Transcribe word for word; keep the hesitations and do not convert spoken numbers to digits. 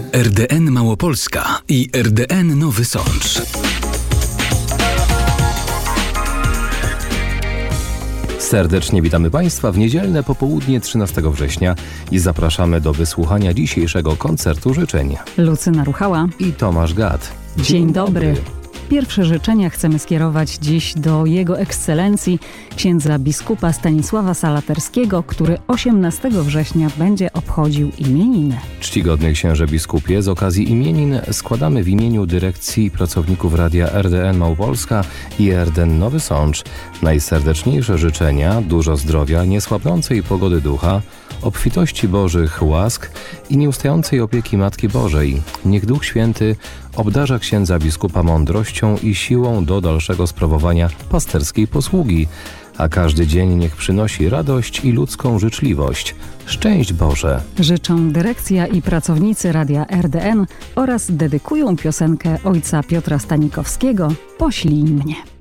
R D N Małopolska i R D N Nowy Sącz. Serdecznie witamy Państwa w niedzielne popołudnie trzynastego września i zapraszamy do wysłuchania dzisiejszego koncertu życzeń. Lucyna Ruchała i Tomasz Gad. Dzień, Dzień dobry. dobry. Pierwsze życzenia chcemy skierować dziś do Jego Ekscelencji, księdza biskupa Stanisława Salaterskiego, który osiemnastego września będzie obchodził imieniny. Czcigodny księże biskupie, z okazji imienin składamy w imieniu dyrekcji i pracowników Radia R D N Małopolska i R D N Nowy Sącz najserdeczniejsze życzenia, dużo zdrowia, niesłabnącej pogody ducha, obfitości Bożych łask i nieustającej opieki Matki Bożej. Niech Duch Święty obdarza księdza biskupa mądrością i siłą do dalszego sprawowania pasterskiej posługi, a każdy dzień niech przynosi radość i ludzką życzliwość. Szczęść Boże! Życzą dyrekcja i pracownicy Radia R D N oraz dedykują piosenkę ojca Piotra Stanikowskiego „Poślij mnie”.